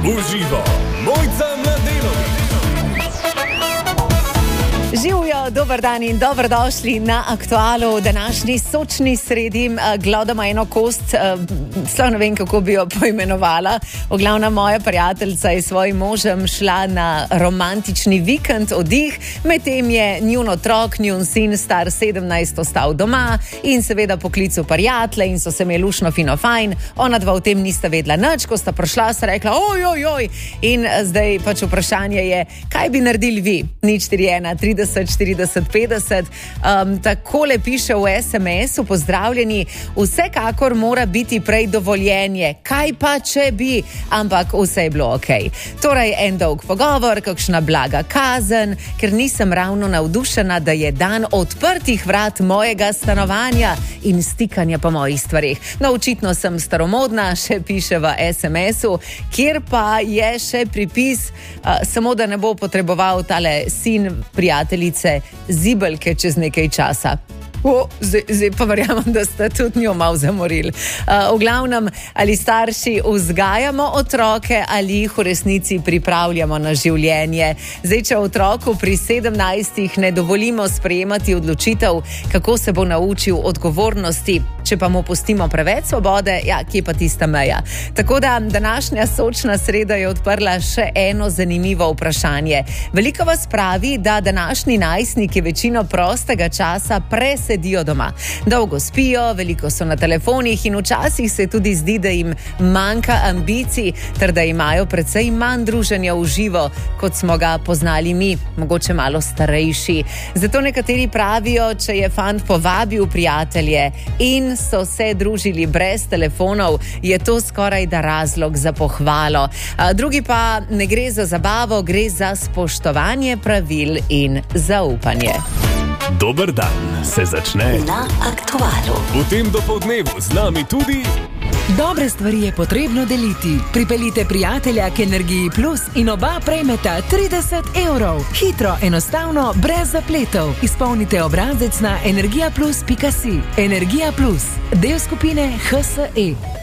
Uživo, Mojca Mladenović. Živijo, dober dan in dobrodošli na Aktualu. Današnji sočni sredi gledamo eno kost, sploh ne vem, kako bi jo poimenovala. V glavnem, moja prijateljica je s svojim možem šla na romantični vikend, oddih, medtem je njun otrok, njun sin, star 17, ostal doma in seveda poklical prijatelje in so se imeli lušno fino fajn. Ona dva v tem nista vedela nič, ko sta prišla, sta rekla ojojoj. In zdaj pač vprašanje je, kaj bi naredili vi? 041 30 40 50. Takole piše v SMS-u: pozdravljeni, vsekakor mora biti prej dovoljenje. Kaj pa, če bi? Ampak vse je bilo ok. Torej, en dolg pogovor, kakšna blaga kazen, ker nisem ravno navdušena, da je dan odprtih vrat mojega stanovanja in stikanja po mojih stvareh. No, očitno sem staromodna, še piše v SMS-u, kjer pa je še pripis, samo da ne bo potreboval tale sin prijateljice zibelke čez nekaj časa. Zdaj pa verjamem, da ste tudi njo malo zamorili. V glavnem, ali starši vzgajamo otroke ali jih v resnici pripravljamo na življenje. Zdaj, če otroku pri 17 ne dovolimo sprejemati odločitev, kako se bo naučil odgovornosti, če pa mu pustimo preveč svobode, ja, kje pa tista meja? Tako da današnja sočna sreda je odprla še eno zanimivo vprašanje. Veliko vas pravi, da današnji najstniki večino prostega časa presedijo doma. Dolgo spijo, veliko so na telefonih in včasih se tudi zdi, da jim manjka ambicij, ter da imajo precej manj druženja v živo, kot smo ga poznali mi, mogoče malo starejši. Zato nekateri pravijo, če je fant povabil prijatelje in so se družili brez telefonov, je to skoraj da razlog za pohvalo. Drugi pa ne gre za zabavo, gre za spoštovanje pravil in zaupanje. Dober dan se začne na Aktualu. V tem dopoldnevu z nami tudi... Dobre stvari je potrebno deliti. Pripeljite prijatelja k Energiji Plus in oba prejmeta 30 €. Hitro, enostavno, brez zapletov. Izpolnite obrazec na energijaplus.si. Energija Plus, del skupine HSE.